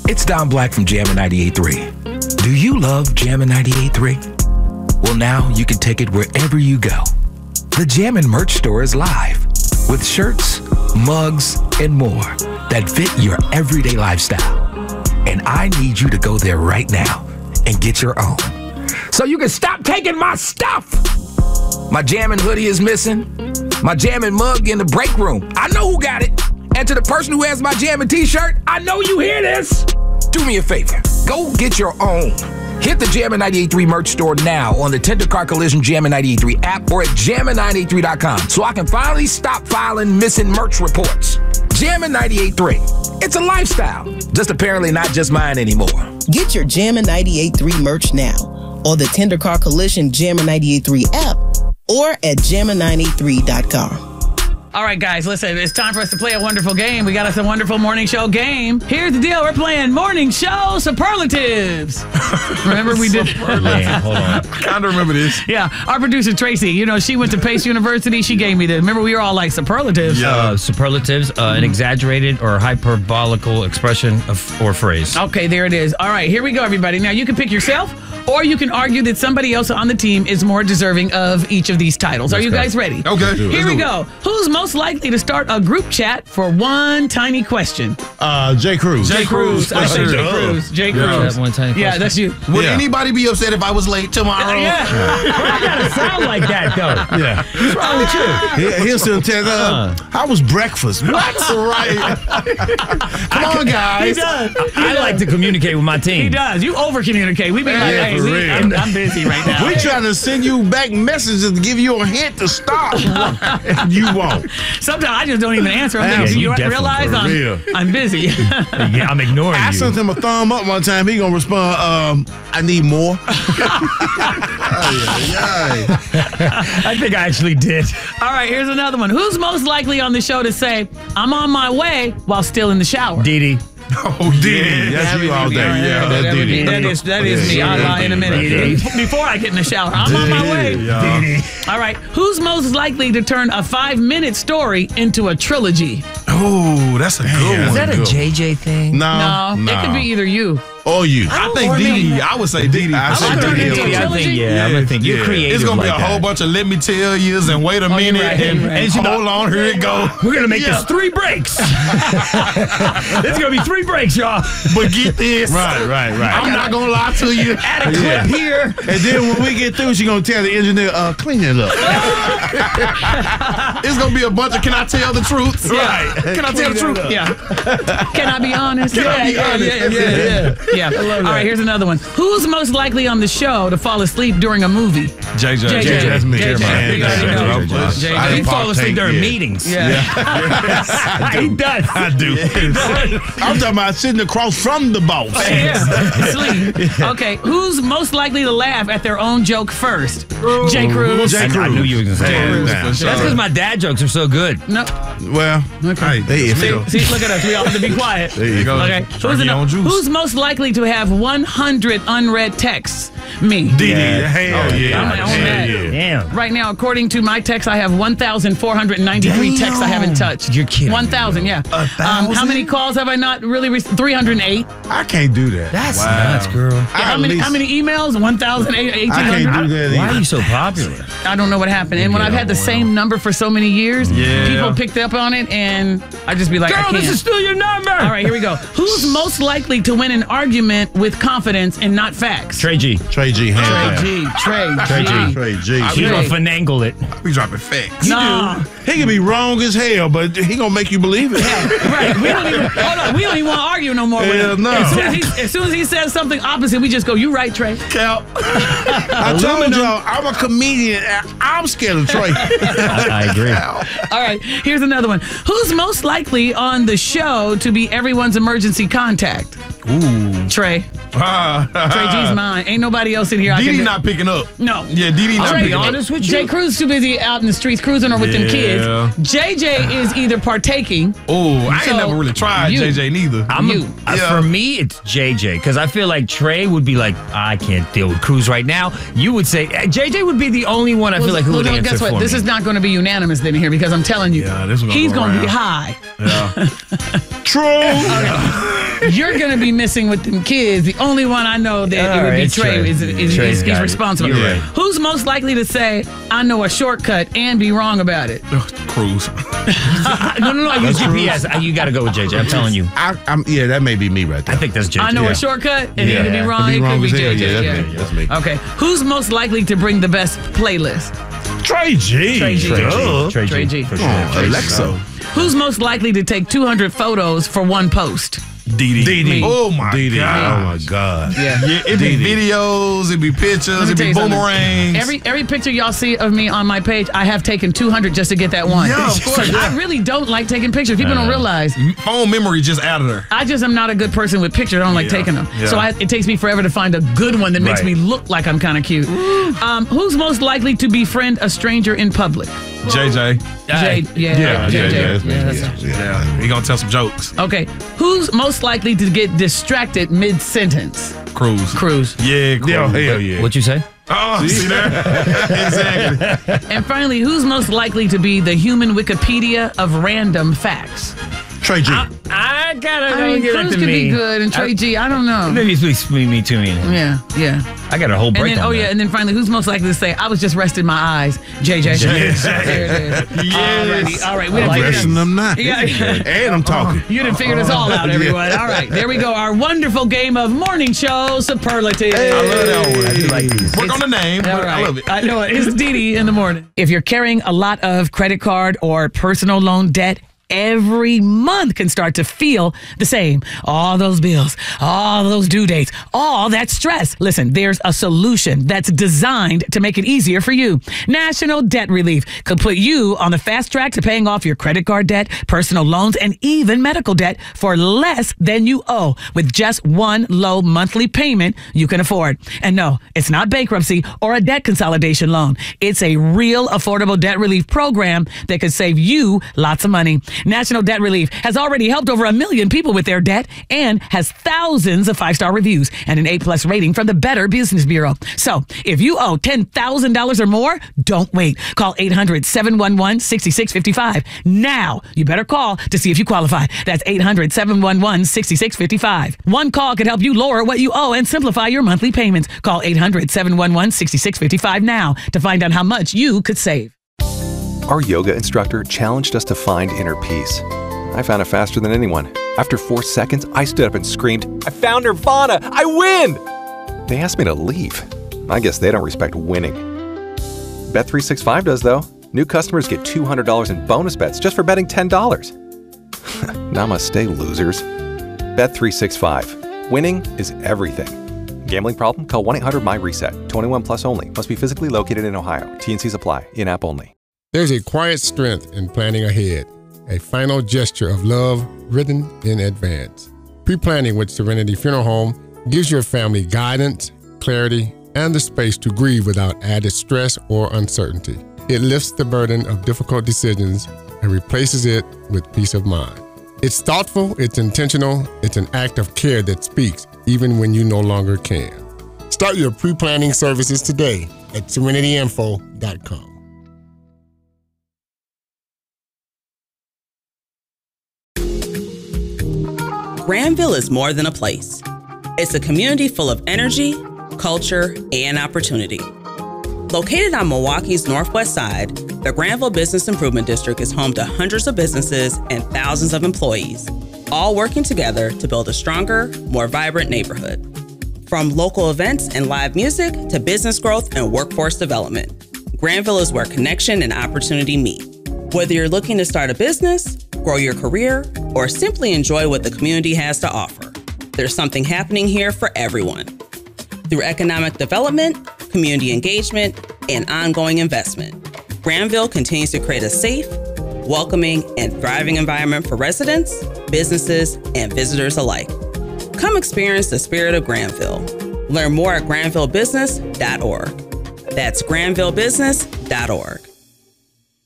It's Don Black from Jammin' 98.3. Do you love Jammin' 98.3? Well, now you can take it wherever you go. The Jammin' merch store is live with shirts, mugs, and more that fit your everyday lifestyle. And I need you to go there right now and get your own, so you can stop taking my stuff. My Jammin' hoodie is missing. My Jammin' mug in the break room. I know who got it. And to the person who has my Jammin' t-shirt, I know you hear this. Do me a favor. Go get your own. Hit the Jammin' 98.3 merch store now on the Tender Car Collision Jammin' 98.3 app or at jammin983.com so I can finally stop filing missing merch reports. Jammin' 98.3. It's a lifestyle. Just apparently not just mine anymore. Get your Jammin' 98.3 merch now on the Tender Car Collision Jammin' 98.3 app or at jammin983.com. All right, guys, listen, it's time for us to play a wonderful game. We got us a wonderful morning show game. Here's the deal. We're playing morning show superlatives. Remember we did? Hold on. I kind of remember this. Yeah, our producer, Tracy, she went to Pace University. She gave me this. Remember, we were all like superlatives. Yeah. Superlatives, an exaggerated or hyperbolical expression or phrase. Okay, there it is. All right, here we go, everybody. Now, you can pick yourself, or you can argue that somebody else on the team is more deserving of each of these titles. Are you guys ready? Okay. Here we go. Who's most likely to start a group chat for one tiny question? Jay Cruz. Jay Cruz. I say Jay Cruz. Jay Cruz. That one tiny Yeah, question. that's you. Would anybody be upset if I was late tomorrow? Yeah. I gotta sound like that, though. Yeah. What's wrong with you? He'll still tell how was breakfast? What? Right. Come on, He guys. does. I like to communicate with my team. He does. You over-communicate. We be like, Yeah, hey, for real. I'm busy right now. We trying to send you back messages to give you a hint to stop. You won't. Sometimes I just don't even answer. I'm Yeah, thinking, you you definitely realize for real. I'm busy. Yeah, I'm ignoring I you. sent him a thumb up one time. He gonna respond, I need more. I think I actually did. All right, here's another one. Who's most likely on the show to say, I'm on my way while still in the shower? Didi. Oh, Didi. That's you all day. Yeah, that's Didi. That is me. I'll lie in a minute. Before I get in the shower, I'm on my way. Yeah. All right, who's most likely to turn a 5-minute story into a trilogy? Oh, that's a good one. Is that a JJ thing? No, it could be either you. Or you. I think Didi. I would say Didi. I say I'm gonna Didi. do Didi, I trilogy? think, I'm gonna think you're creative. It's gonna be like a whole that. bunch of let me tell yous and wait a minute right, and, you're right. and hold on, here it go. We're gonna make this 3 breaks. It's gonna be 3 breaks, y'all. But get this. Right. I'm not gonna lie to you. Add a clip here. And then when we get through, she gonna tell the engineer, clean it up. It's gonna be a bunch of can I tell the truth? Yeah. Can I tell the truth? Yeah. Can I be honest? Can I be honest? Yeah. All right, here's another one. Who's most likely on the show to fall asleep during a movie? JJ. That's me. JJ. Man, You already know. JJ. JJ. I He didn't fall asleep partake during yet. meetings. Yeah. He does. I do. I'm talking about sitting across from the boss. Sleep. Okay, who's most likely to laugh at their own joke first? Jay Cruz. Jay I knew you were gonna say Hands that. down. That's because my dad jokes are so good. No. Well, Okay. hey, if See, look at us. We all have to be quiet. There you go. Okay. Drink your own juice. Who's most likely to have 100 unread texts? Me. Didi. Yeah. Hell yeah. I'm on that. Damn. Right now, according to my text, I have 1,493 texts I haven't touched. You're kidding me, 1,000, yeah. 1,000? How many calls have I not really received? 308. I can't do that. That's nuts, girl. How many emails? 1,800. I can't do that Why are either. you so popular? I don't know what happened. And when I've had the same number for so many years, people picked up on it, and I just be like, I Girl, can't. this is still your number. All right, here we go. Who's most likely to win an argument with confidence and not facts? Trey G. Trey G, hands down. Trey G. Trey G. He's gonna finagle it. We dropping facts. No. He can be wrong as hell, but he gonna make you believe it. Right. We don't even want to argue no more with Hell him. no. As soon as he says something opposite, we just go, you right, Trey. Cap. I told y'all, I'm a comedian. And I'm scared of Trey. I agree. All right, here's another one. Who's most likely on the show to be everyone's emergency contact? Ooh. Trey. Trey G's mine. Ain't nobody else in here. Didi not picking up. No. Yeah, Didi not Trey, picking up. honest with you. Jay Cruz too busy out in the streets cruising or with them kids. JJ is either partaking. Oh, I So, ain't never really tried you. JJ neither. For me, it's JJ because I feel like Trey would be like, I can't deal with Cruz right now. You would say JJ would be the only one I feel like who would answer guess what? for This me. is not going to be unanimous then here because I'm telling you, Yeah, this one gonna he's go going to be around. high. Yeah. True. You're going to be missing with them kids. The only one I know that it would be it's Trey. Trey. Trey's He's got it. responsible. You're right. Who's most likely to say, I know a shortcut and be wrong about it? Cruise. No. I use GPS. You got to go with JJ. I'm telling you. Yeah, that may be me right there. I think that's JJ. I know a shortcut and then to be wrong, To be it wrong could be as hell. JJ. Yeah, that's me. Okay. Who's most likely to bring the best playlist? Trey G. Trey G. Trey G. For Come on, sure. Alexa. Who's most likely to take 200 photos for one post? Didi. Oh my Didi. God. Oh my God. Yeah. Yeah, it be videos, it be pictures, Let me it tell be you something. boomerangs. Every picture y'all see of me on my page, I have taken 200 just to get that one. Yeah, of course. I really don't like taking pictures. People don't realize. Phone memory just out of there. I just am not a good person with pictures. I don't like Yeah, taking them. yeah. So it takes me forever to find a good one that makes Right. me look like I'm kind of cute. Who's most likely to befriend a stranger in public? JJ. JJ. Yeah, JJ. that's me. that's- Yeah, he gonna tell some jokes. Okay. Who's most likely to get distracted mid-sentence? Cruz. Cruz. Yeah, Cruz. Yeah, hell yeah. What you say? Oh, see there? Exactly. And finally, who's most likely to be the human Wikipedia of random facts? Trey G. I gotta I mean, give it Cruz to could me. be good, and Trey G, I don't know. Maybe it's me too. Yeah. I got a whole And break then, on that. and then finally, who's most likely to say, I was just resting my eyes? JJ. There it is. Yes. All right. We I'm done figured pressing it. them now. Yeah. And I'm talking. You done figured us all out, everyone. All right. There we go. Our wonderful game of morning show superlatives. I love that one. I do like these. Work on the name, All but right. I love it. I know it. It's Didi in the morning. If you're carrying a lot of credit card or personal loan debt, every month can start to feel the same. All those bills, all those due dates, all that stress. Listen, there's a solution that's designed to make it easier for you. National Debt Relief could put you on the fast track to paying off your credit card debt, personal loans, and even medical debt for less than you owe with just one low monthly payment you can afford. And no, it's not bankruptcy or a debt consolidation loan. It's a real affordable debt relief program that could save you lots of money. National Debt Relief has already helped over 1 million people with their debt and has thousands of 5-star reviews and an A+ rating from the Better Business Bureau. So if you owe $10,000 or more, don't wait. Call 800-711-6655. Now, you better call to see if you qualify. That's 800-711-6655. One call could help you lower what you owe and simplify your monthly payments. Call 800-711-6655 now to find out how much you could save. Our yoga instructor challenged us to find inner peace. I found it faster than anyone. After 4 seconds, I stood up and screamed, "I found Nirvana! I win!" They asked me to leave. I guess they don't respect winning. Bet365 does, though. New customers get $200 in bonus bets just for betting $10. Namaste, losers. Bet365. Winning is everything. Gambling problem? Call 1-800-MY-RESET. 21 plus only. Must be physically located in Ohio. T&Cs apply. In-app only. There's a quiet strength in planning ahead, a final gesture of love written in advance. Pre-planning with Serenity Funeral Home gives your family guidance, clarity, and the space to grieve without added stress or uncertainty. It lifts the burden of difficult decisions and replaces it with peace of mind. It's thoughtful, it's intentional, it's an act of care that speaks even when you no longer can. Start your pre-planning services today at serenityinfo.com. Granville is more than a place. It's a community full of energy, culture, and opportunity. Located on Milwaukee's northwest side, the Granville Business Improvement District is home to hundreds of businesses and thousands of employees, all working together to build a stronger, more vibrant neighborhood. From local events and live music to business growth and workforce development, Granville is where connection and opportunity meet. Whether you're looking to start a business, grow your career, or simply enjoy what the community has to offer, there's something happening here for everyone. Through economic development, community engagement, and ongoing investment, Granville continues to create a safe, welcoming, and thriving environment for residents, businesses, and visitors alike. Come experience the spirit of Granville. Learn more at granvillebusiness.org. That's granvillebusiness.org.